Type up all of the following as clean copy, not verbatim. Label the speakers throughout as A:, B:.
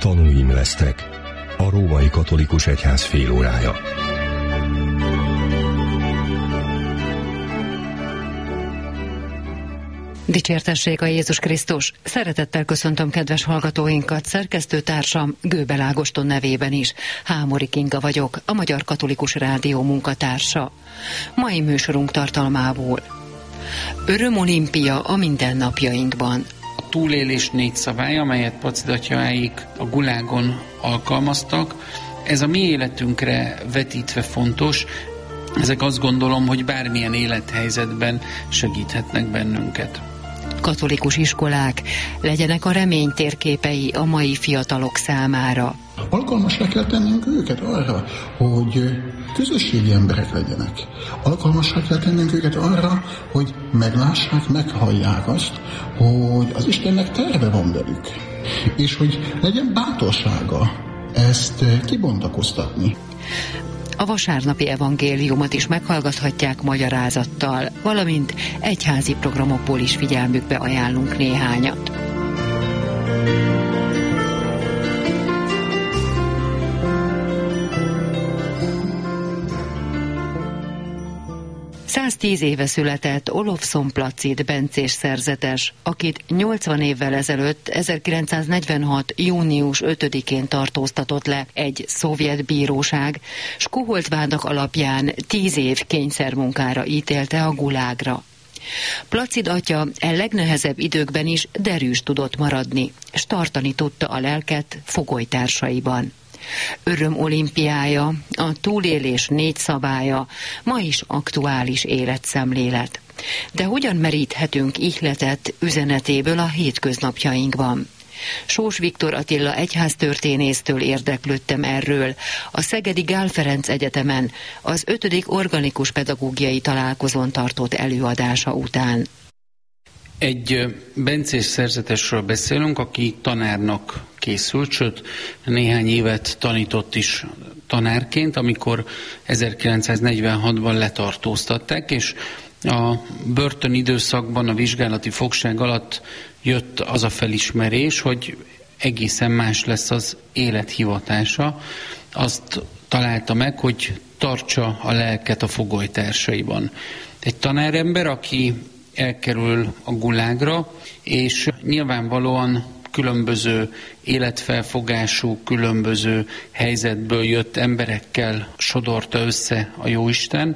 A: Tanúim lesztek. A Római Katolikus Egyház félórája.
B: Dicsértessék a Jézus Krisztus! Szeretettel köszöntöm kedves hallgatóinkat, szerkesztőtársam Gőbel Ágoston nevében is. Hámori Kinga vagyok, a Magyar Katolikus Rádió munkatársa. Mai műsorunk tartalmából: Örömolimpia a mindennapjainkban.
C: A túlélés 4 szabály, amelyet pacidatjaik a gulágon alkalmaztak, ez a mi életünkre vetítve fontos. Ezek azt gondolom, hogy bármilyen élethelyzetben segíthetnek bennünket.
B: Katolikus iskolák legyenek a remény térképei a mai fiatalok számára.
D: Alkalmassá kell tennünk őket arra, hogy közösségi emberek legyenek. Alkalmassá kell tennünk őket arra, hogy meglássák, meghallják azt, hogy az Istennek terve van velük. És hogy legyen bátorsága ezt kibontakoztatni.
B: A vasárnapi evangéliumot is meghallgathatják magyarázattal, valamint egyházi programokból is figyelmükbe ajánlunk néhányat. ...110 éve született Olofsson Placid bencés szerzetes, akit 80 évvel ezelőtt, 1946. június 5-én tartóztatott le egy szovjet bíróság, s koholt vádak alapján 10 év kényszermunkára ítélte a gulágra. Placid atya legnehezebb időkben is derűs tudott maradni, s tartani tudta a lelket fogolytársaiban. Örömolimpiája, a túlélés 4 szabálya, ma is aktuális életszemlélet. De hogyan meríthetünk ihletet üzenetéből a hétköznapjainkban? Sós Viktor Attila egyháztörténésztől érdeklődtem erről a Szegedi Gál Ferenc Egyetemen az 5. organikus pedagógiai találkozón tartott előadása után.
C: Egy bencés szerzetesről beszélünk, aki tanárnak készült, sőt néhány évet tanított is tanárként, amikor 1946-ban letartóztatták, és a börtön időszakban, a vizsgálati fogság alatt jött az a felismerés, hogy egészen más lesz az élethivatása. Azt találta meg, hogy tartsa a lelket a fogolytársaiban. Egy tanárember, aki elkerül a gulágra, és nyilvánvalóan különböző életfelfogású, különböző helyzetből jött emberekkel sodorta össze a Jóisten,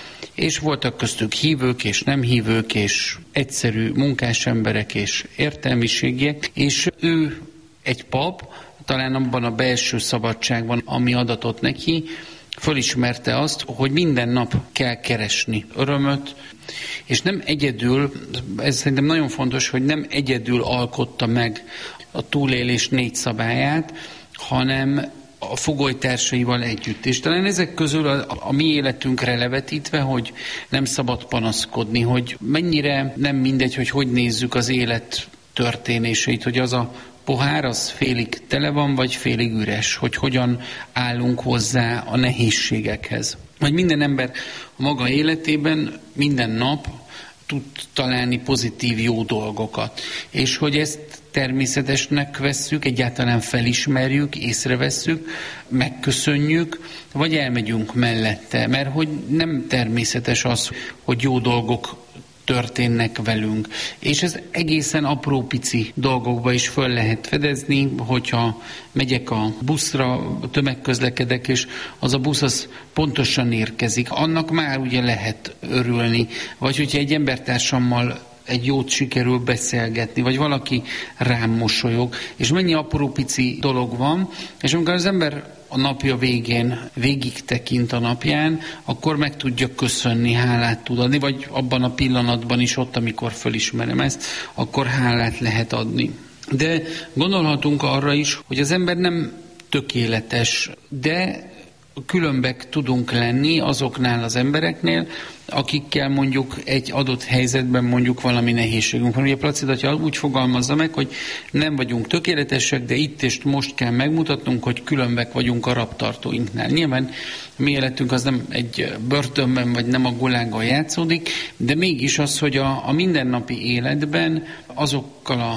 C: és voltak köztük hívők és nem hívők, és egyszerű munkás emberek és értelmiségiek, és ő egy pap, talán abban a belső szabadságban, ami adatott neki, fölismerte azt, hogy minden nap kell keresni örömöt, és nem egyedül, ez szerintem nagyon fontos, hogy nem egyedül alkotta meg a túlélés 4 szabályát, hanem a fogolytársaival együtt. És talán ezek közül a mi életünkre levetítve, hogy nem szabad panaszkodni, hogy mennyire nem mindegy, hogy nézzük az élet történéseit, hogy az a pohár az félig tele van, vagy félig üres, hogy hogyan állunk hozzá a nehézségekhez. Vagy minden ember a maga életében minden nap tud találni pozitív jó dolgokat. És hogy ezt természetesnek vesszük, egyáltalán felismerjük, észrevesszük, megköszönjük, vagy elmegyünk mellette. Mert hogy nem természetes az, hogy jó dolgok történnek velünk. És ez egészen apró pici dolgokba is föl lehet fedezni, hogyha megyek a buszra, tömegközlekedek, és az a busz az pontosan érkezik. Annak már ugye lehet örülni. Vagy hogyha egy embertársammal egy jót sikerül beszélgetni, vagy valaki rám mosolyog, és mennyi apró pici dolog van, és amikor az ember a napja végén végig tekint a napján, akkor meg tudja köszönni, hálát tud adni, vagy abban a pillanatban is ott, amikor fölismerem ezt, akkor hálát lehet adni. De gondolhatunk arra is, hogy az ember nem tökéletes, de különbek tudunk lenni azoknál az embereknél, akikkel mondjuk egy adott helyzetben mondjuk valami nehézségünk van. Ugye Placid atya úgy fogalmazza meg, hogy nem vagyunk tökéletesek, de itt és most kell megmutatnunk, hogy különbek vagyunk a rabtartóinknál. Nyilván a mi életünk az nem egy börtönben, vagy nem a gulággal játszódik, de mégis az, hogy a mindennapi életben azokkal a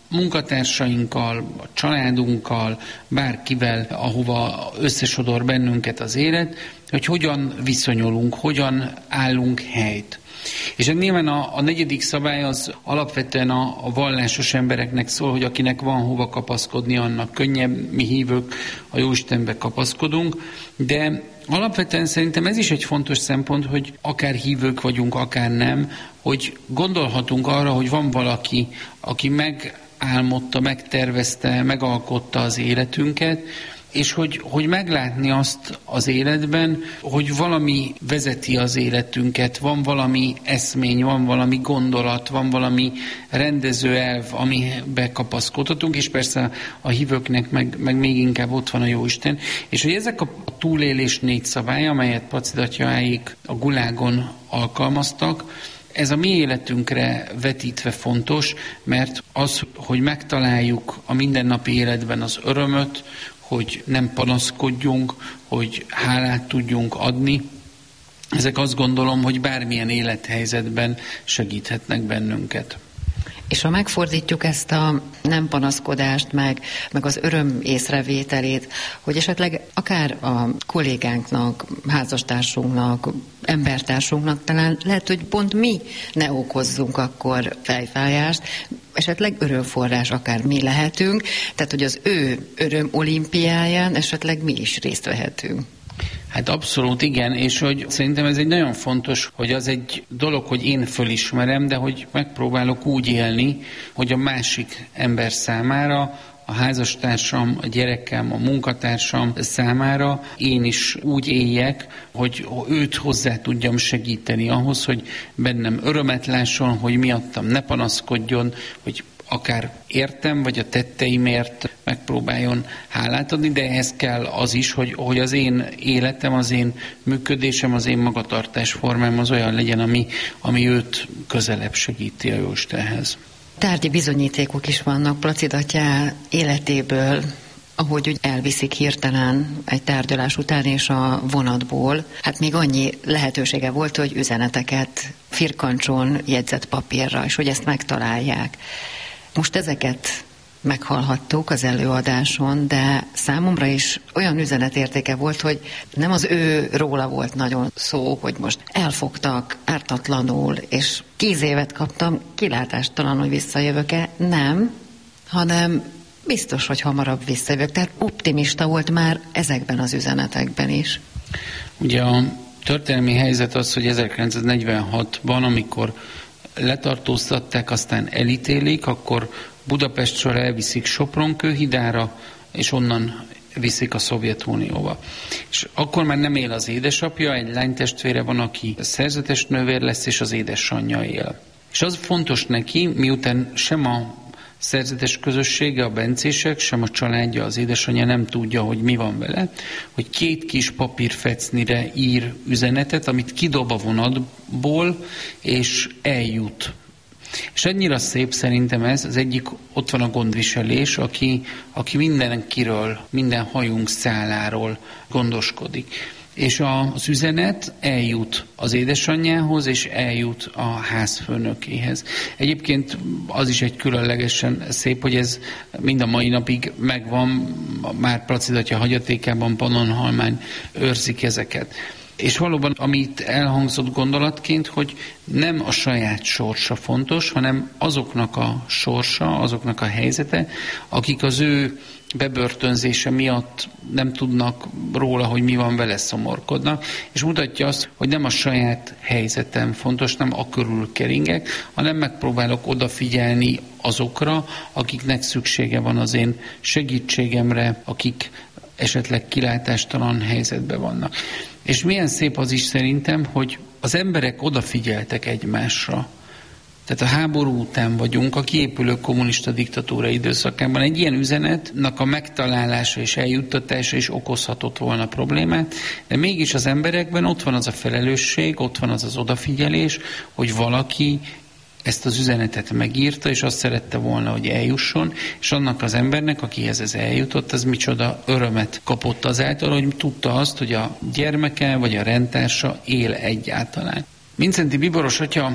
C: munkatársainkkal, a családunkkal, bárkivel, ahova összesodor bennünket az élet, hogy hogyan viszonyulunk, hogyan állunk helyt. És nyilván a negyedik szabály az alapvetően a vallásos embereknek szól, hogy akinek van hova kapaszkodni, annak könnyebb, mi hívők a Jóistenbe kapaszkodunk, de alapvetően szerintem ez is egy fontos szempont, hogy akár hívők vagyunk, akár nem, hogy gondolhatunk arra, hogy van valaki, aki megálmodta, megtervezte, megalkotta az életünket, és hogy meglátni azt az életben, hogy valami vezeti az életünket, van valami eszmény, van valami gondolat, van valami rendező elv, amibe kapaszkodhatunk, és persze a hívőknek meg még inkább ott van a Jóisten. És hogy ezek a túlélés 4 szabály, amelyet Placid atyaáik a Gulágon alkalmaztak, ez a mi életünkre vetítve fontos, mert az, hogy megtaláljuk a mindennapi életben az örömöt, hogy nem panaszkodjunk, hogy hálát tudjunk adni. Ezek azt gondolom, hogy bármilyen élethelyzetben segíthetnek bennünket.
B: És ha megfordítjuk ezt a nem panaszkodást, meg az öröm észrevételét, hogy esetleg akár a kollégánknak, házastársunknak, embertársunknak talán lehet, hogy pont mi ne okozzunk akkor fejfájást, esetleg örömforrás akár mi lehetünk, tehát hogy az ő öröm olimpiáján esetleg mi is részt vehetünk.
C: Hát abszolút igen, és hogy szerintem ez egy nagyon fontos, hogy az egy dolog, hogy én fölismerem, de hogy megpróbálok úgy élni, hogy a másik ember számára, a házastársam, a gyerekem, a munkatársam számára én is úgy éljek, hogy őt hozzá tudjam segíteni ahhoz, hogy bennem örömet lásson, hogy miattam ne panaszkodjon, hogy akár értem, vagy a tetteimért megpróbáljon hálát adni, de ehhez kell az is, hogy az én életem, az én működésem, az én magatartásformám az olyan legyen, ami őt közelebb segíti a Jóistenhez.
B: Tárgyi bizonyítékok is vannak Placid atyá életéből, ahogy úgy elviszik hirtelen egy tárgyalás után és a vonatból. Hát még annyi lehetősége volt, hogy üzeneteket firkancson jegyzett papírra, és hogy ezt megtalálják. Most ezeket meghallhattuk az előadáson, de számomra is olyan üzenetértéke volt, hogy nem az ő róla volt nagyon szó, hogy most elfogtak ártatlanul, és 10 évet kaptam, kilátástalan, hogy visszajövök-e. Nem, hanem biztos, hogy hamarabb visszajövök. Tehát optimista volt már ezekben az üzenetekben is.
C: Ugye a történelmi helyzet az, hogy 1946-ban, amikor letartóztatták, aztán elítélik, akkor Budapestről elviszik Sopron-kőhidára, és onnan viszik a Szovjetunióba. És akkor már nem él az édesapja, egy lánytestvére van, aki szerzetes nővér lesz, és az édesanyja él. És az fontos neki, miután sem a szerzetes közössége, a bencések, sem a családja, az édesanyja nem tudja, hogy mi van vele, hogy 2 kis papírfecnire ír üzenetet, amit kidob a vonatból, és eljut. És annyira szép szerintem ez, az egyik, ott van a gondviselés, aki mindenkiről, minden hajunk száláról gondoskodik. És az üzenet eljut az édesanyjához, és eljut a házfőnökéhez. Egyébként az is egy különlegesen szép, hogy ez mind a mai napig megvan, már Placid atya hagyatékában Pannonhalmán őrzik ezeket. És valóban, amit elhangzott gondolatként, hogy nem a saját sorsa fontos, hanem azoknak a sorsa, azoknak a helyzete, akik az ő bebörtönzése miatt nem tudnak róla, hogy mi van vele, szomorkodnak, és mutatja azt, hogy nem a saját helyzetem fontos, nem a körül keringek, hanem megpróbálok odafigyelni azokra, akiknek szüksége van az én segítségemre, akik esetleg kilátástalan helyzetben vannak. És milyen szép az is szerintem, hogy az emberek odafigyeltek egymásra. Tehát a háború után vagyunk, a kiépülő kommunista diktatúra időszakában egy ilyen üzenetnek a megtalálása és eljuttatása is okozhatott volna problémát, de mégis az emberekben ott van az a felelősség, ott van az az odafigyelés, hogy valaki ezt az üzenetet megírta, és azt szerette volna, hogy eljusson, és annak az embernek, akihez ez eljutott, az micsoda örömet kapott azáltal, hogy tudta azt, hogy a gyermeke vagy a rendtársa él egyáltalán. Mindszenty Bíboros atya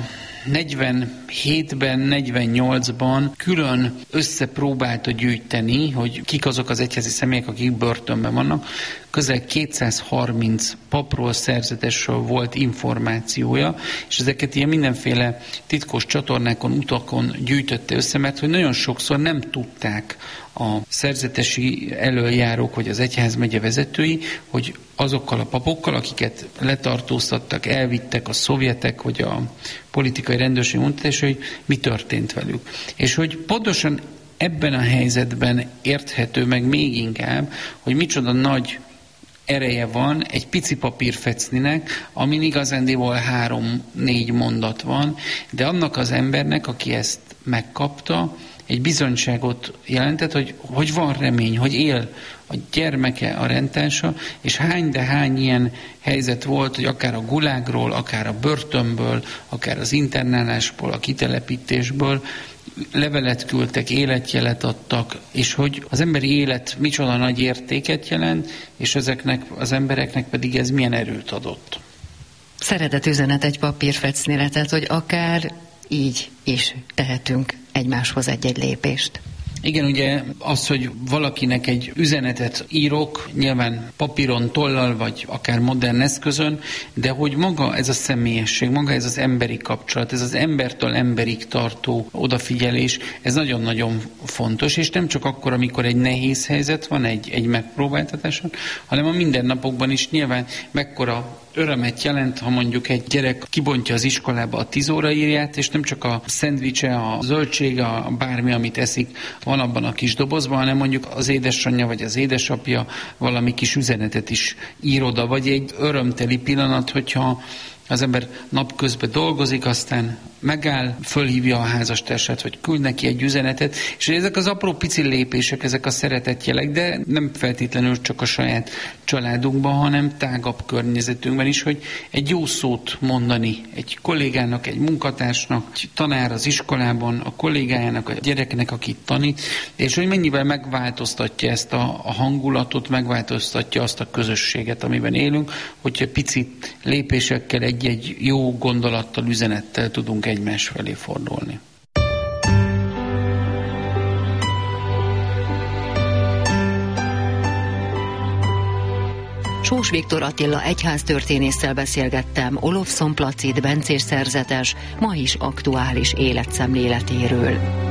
C: 47-ben, 48-ban külön összepróbálta gyűjteni, hogy kik azok az egyházi személyek, akik börtönben vannak. Közel 230 papról, szerzetesről volt információja, és ezeket ilyen mindenféle titkos csatornákon, utakon gyűjtötte össze, mert hogy nagyon sokszor nem tudták a szerzetesi elöljárók, vagy az egyházmegye vezetői, hogy azokkal a papokkal, akiket letartóztattak, elvittek a szovjetek, vagy a politikai rendőrség munkatársai, hogy mi történt velük. És hogy pontosan ebben a helyzetben érthető meg még inkább, hogy micsoda nagy ereje van egy pici papírfecninek, amin igazándiból 3-4 mondat van, de annak az embernek, aki ezt megkapta, egy bizonyságot jelentett, hogy van remény, hogy él a gyermeke, a rendtársa, és hány ilyen helyzet volt, hogy akár a gulágról, akár a börtönből, akár az internálásból, a kitelepítésből levelet küldtek, életjelet adtak, és hogy az emberi élet micsoda nagy értéket jelent, és ezeknek az embereknek pedig ez milyen erőt adott.
B: Szeretett üzenet egy papírfecnire, tehát hogy akár így is tehetünk egymáshoz egy-egy lépést.
C: Igen, ugye az, hogy valakinek egy üzenetet írok, nyilván papíron, tollal, vagy akár modern eszközön, de hogy maga ez a személyesség, maga ez az emberi kapcsolat, ez az embertől emberig tartó odafigyelés, ez nagyon-nagyon fontos, és nem csak akkor, amikor egy nehéz helyzet van, egy megpróbáltatáson, hanem a mindennapokban is nyilván mekkora örömet jelent, ha mondjuk egy gyerek kibontja az iskolába a 10 óraírját, és nem csak a szendvicse, a zöldsége, a bármi, amit eszik, van abban a kis dobozban, hanem mondjuk az édesanyja vagy az édesapja valami kis üzenetet is ír oda, vagy egy örömteli pillanat, hogyha az ember napközben dolgozik, aztán megáll, fölhívja a házastársát, vagy küld neki egy üzenetet, és ezek az apró pici lépések, ezek a szeretetjelek, de nem feltétlenül csak a saját családunkban, hanem tágabb környezetünkben is, hogy egy jó szót mondani egy kollégának, egy munkatársnak, egy tanár az iskolában, a kollégájának, a gyereknek, akit tanít, és hogy mennyivel megváltoztatja ezt a hangulatot, megváltoztatja azt a közösséget, amiben élünk, hogyha pici lépésekkel, egy-egy jó gondolattal, üzenettel tudunk egymás felé fordulni.
B: Sós Viktor Attila egyháztörténésszel beszélgettem Olofszon Placid bencés szerzetes, ma is aktuális életszemléletéről.